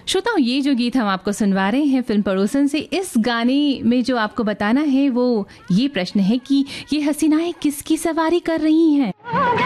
श्रोताओं, ये जो गीत हम आपको सुनवा रहे हैं फिल्म पड़ोसन से, इस गाने में जो आपको बताना है वो ये प्रश्न है कि ये हसीनाएं किसकी सवारी कर रही हैं।